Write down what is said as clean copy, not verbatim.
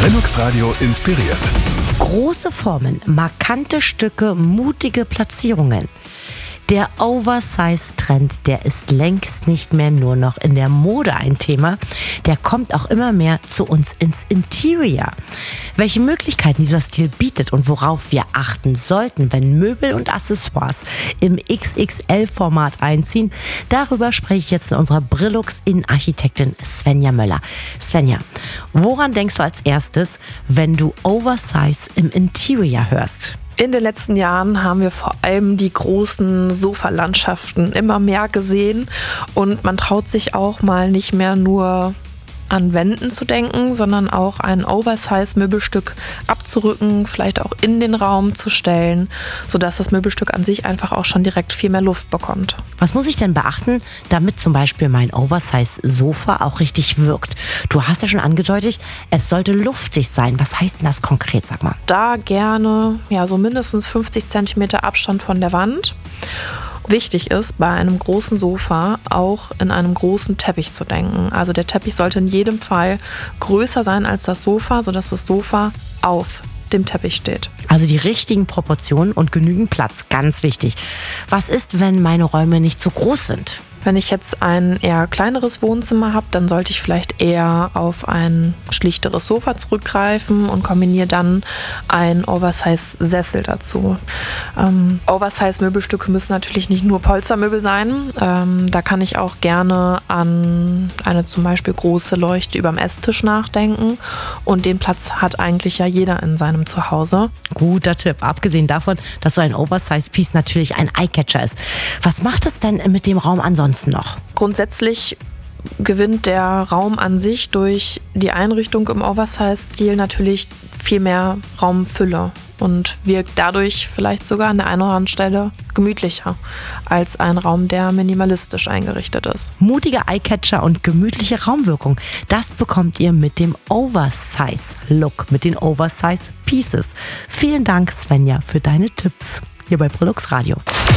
Brillux Radio inspiriert. Große Formen, markante Stücke, mutige Platzierungen. Der Oversize-Trend, der ist längst nicht mehr nur noch in der Mode ein Thema. Der kommt auch immer mehr zu uns ins Interior. Welche Möglichkeiten dieser Stil bietet und worauf wir achten sollten, wenn Möbel und Accessoires im XXL-Format einziehen, darüber spreche ich jetzt mit unserer Brillux-Innenarchitektin Svenja Möller. Svenja, woran denkst du als erstes, wenn du Oversize im Interior hörst? In den letzten Jahren haben wir vor allem die großen Sofalandschaften immer mehr gesehen und man traut sich auch mal nicht mehr nur an Wänden zu denken, sondern auch ein Oversize-Möbelstück abzurücken, vielleicht auch in den Raum zu stellen, sodass das Möbelstück an sich einfach auch schon direkt viel mehr Luft bekommt. Was muss ich denn beachten, damit zum Beispiel mein Oversize-Sofa auch richtig wirkt? Du hast ja schon angedeutet, es sollte luftig sein. Was heißt denn das konkret, sag mal? Da gerne so mindestens 50 cm Abstand von der Wand. Wichtig ist, bei einem großen Sofa auch in einem großen Teppich zu denken. Also der Teppich sollte in jedem Fall größer sein als das Sofa, sodass das Sofa auf dem Teppich steht. Also die richtigen Proportionen und genügend Platz, ganz wichtig. Was ist, wenn meine Räume nicht so groß sind? Wenn ich jetzt ein eher kleineres Wohnzimmer habe, dann sollte ich vielleicht eher auf ein schlichteres Sofa zurückgreifen und kombiniere dann ein Oversize-Sessel dazu. Oversize-Möbelstücke müssen natürlich nicht nur Polstermöbel sein. Da kann ich auch gerne an eine zum Beispiel große Leuchte überm Esstisch nachdenken. Und den Platz hat eigentlich ja jeder in seinem Zuhause. Guter Tipp, abgesehen davon, dass so ein Oversize-Piece natürlich ein Eyecatcher ist. Was macht es denn mit dem Raum ansonsten noch? Grundsätzlich gewinnt der Raum an sich durch die Einrichtung im Oversize-Stil natürlich viel mehr Raumfülle und wirkt dadurch vielleicht sogar an der einen oder anderen Stelle gemütlicher als ein Raum, der minimalistisch eingerichtet ist. Mutige Eyecatcher und gemütliche Raumwirkung, das bekommt ihr mit dem Oversize-Look, mit den Oversize-Pieces. Vielen Dank, Svenja, für deine Tipps hier bei Brillux Radio.